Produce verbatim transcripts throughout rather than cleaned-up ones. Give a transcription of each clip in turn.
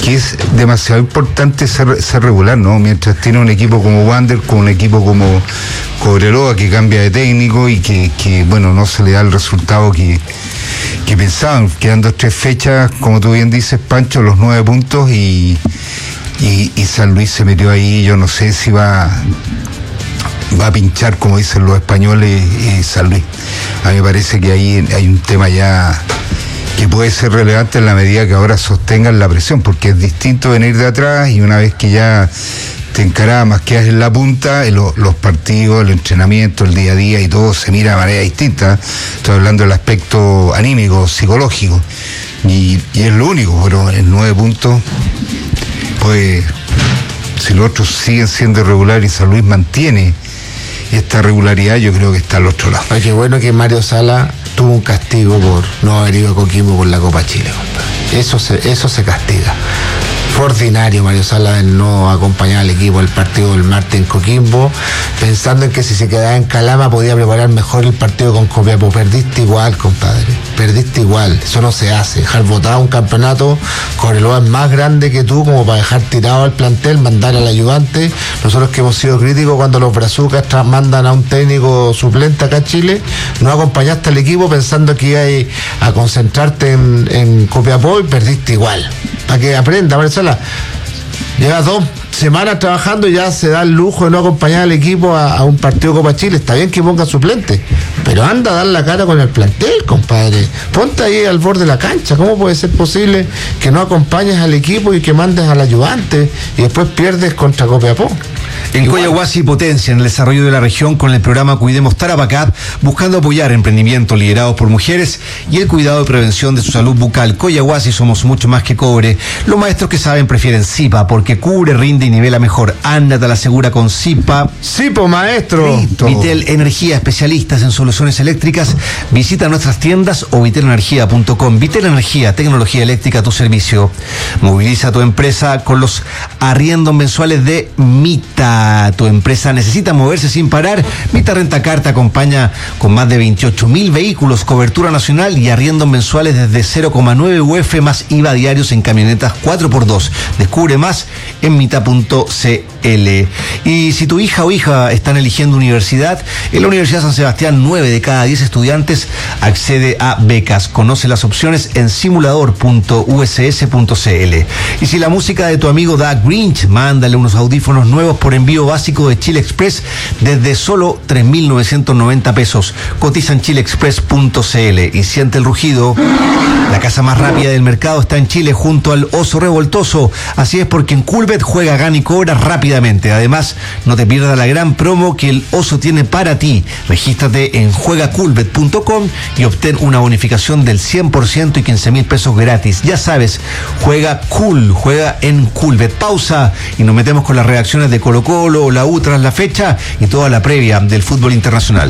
que es demasiado importante ser, ser regular, ¿no? Mientras tiene un equipo como Wander, con un equipo como Cobreloa que cambia de técnico y que, que bueno, no se le da el resultado que, que pensaban, quedando tres fechas, como tú bien dices, Pancho, los nueve puntos y, y, y San Luis se metió ahí. Yo no sé si va va a pinchar, como dicen los españoles, y San Luis. A mí me parece que ahí hay un tema ya que puede ser relevante en la medida que ahora sostengan la presión, porque es distinto venir de atrás y una vez que ya te encaramas, quedas en la punta, lo, los partidos, el entrenamiento, el día a día y todo se mira de manera distinta. Estoy hablando del aspecto anímico, psicológico, y, y es lo único, pero en nueve puntos, pues si los otros siguen siendo irregulares y San Luis mantiene esta regularidad, yo creo que está al otro lado. Ay, qué bueno que Mario Sala tuvo un castigo por no haber ido a Coquimbo por la Copa Chile, compadre. Eso se, eso se castiga. Fue ordinario Mario Sala el no acompañar al equipo al partido del martes en Coquimbo, pensando en que si se quedaba en Calama podía preparar mejor el partido con Copiapó. Perdiste igual, compadre, perdiste igual. Eso no se hace, dejar botado un campeonato. Cobreloa es más grande que tú como para dejar tirado al plantel, mandar al ayudante. Nosotros que hemos sido críticos cuando los brazucas mandan a un técnico suplente acá en Chile, no acompañaste al equipo pensando que ibas a concentrarte en, en Copiapó y perdiste igual. Para que aprenda, Mario Sala. Lleva dos semanas trabajando y ya se da el lujo de no acompañar al equipo a, a un partido Copa Chile. Está bien que ponga suplente, pero anda a dar la cara con el plantel, compadre. Ponte ahí al borde de la cancha. ¿Cómo puede ser posible que no acompañes al equipo y que mandes al ayudante y después pierdes contra Copiapó? En Coyahuasi potencia en el desarrollo de la región con el programa Cuidemos Tarapacá, buscando apoyar emprendimientos liderados por mujeres y el cuidado y prevención de su salud bucal. Coyahuasi somos mucho más que cobre. Los maestros que saben prefieren Zipa porque cubre, rinde y nivela mejor. Ándate a la segura con Zipa. Zipo, maestro. Vitel Energía, especialistas en soluciones eléctricas. Visita nuestras tiendas o vitel energía punto com. Vitel Energía, tecnología eléctrica a tu servicio. Moviliza tu empresa con los arriendos mensuales de Mita. Tu empresa necesita moverse sin parar. Mita Rentacar te acompaña con más de veintiocho mil vehículos, cobertura nacional y arriendos mensuales desde cero coma nueve U F más I V A diarios en camionetas cuatro por dos. Descubre más en mita punto c l. Y si tu hija o hija están eligiendo universidad, en la Universidad San Sebastián, nueve de cada diez estudiantes accede a becas. Conoce las opciones en simulador punto u s s punto c l. Y si la música de tu amigo da Grinch, mándale unos audífonos nuevos por envío básico de Chile Express desde solo tres mil novecientos noventa pesos. Cotiza en chile express punto c l y siente el rugido. La casa más rápida del mercado está en Chile junto al Oso Revoltoso. Así es, porque en Coolbet juega, gana y cobra rápidamente. Además, no te pierdas la gran promo que el Oso tiene para ti. Regístrate en juega coolbet punto com y obtén una bonificación del cien por ciento y quince mil pesos gratis. Ya sabes, juega cool, juega en Coolbet. Pausa y nos metemos con las reacciones de Colo Colo, la U tras la fecha y toda la previa del fútbol internacional.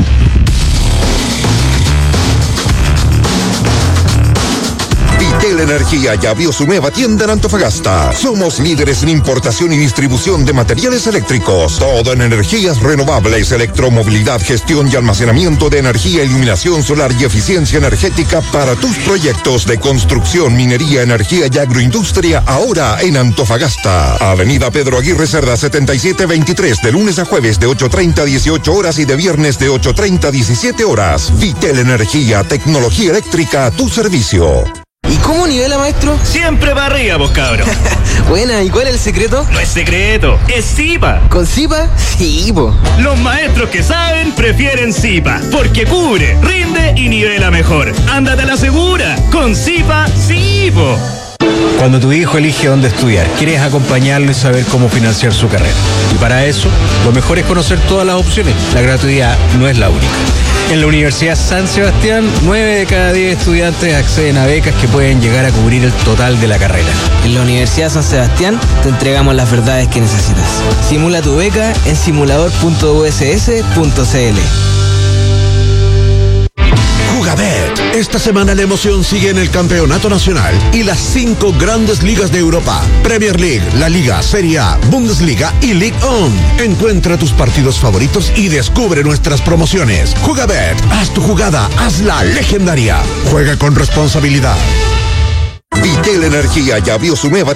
Vitel Energía ya abrió su nueva tienda en Antofagasta. Somos líderes en importación y distribución de materiales eléctricos. Todo en energías renovables, electromovilidad, gestión y almacenamiento de energía, iluminación solar y eficiencia energética para tus proyectos de construcción, minería, energía y agroindustria, ahora en Antofagasta. Avenida Pedro Aguirre Cerda setenta y siete veintitrés, de lunes a jueves de ocho treinta a dieciocho horas y de viernes de ocho treinta a diecisiete horas. Vitel Energía, tecnología eléctrica a tu servicio. ¿Y cómo nivela, maestro? Siempre para arriba, vos cabros. Buena, ¿y cuál es el secreto? No es secreto, es Zipa. ¿Con Zipa? Sí, po. Los maestros que saben prefieren Zipa, porque cubre, rinde y nivela mejor. Ándate a la segura, con Zipa, sí, po. Cuando tu hijo elige dónde estudiar, quieres acompañarlo y saber cómo financiar su carrera. Y para eso, lo mejor es conocer todas las opciones. La gratuidad no es la única. En la Universidad San Sebastián, nueve de cada diez estudiantes acceden a becas que pueden llegar a cubrir el total de la carrera. En la Universidad San Sebastián te entregamos las verdades que necesitas. Simula tu beca en simulador punto u s s punto c l. Jugabet. Esta semana la emoción sigue en el Campeonato Nacional y las cinco grandes ligas de Europa: Premier League, La Liga, Serie A, Bundesliga y Ligue uno. Encuentra tus partidos favoritos y descubre nuestras promociones. Jugabet, haz tu jugada, hazla legendaria. Juega con responsabilidad. Vitel Energía ya abrió su nueva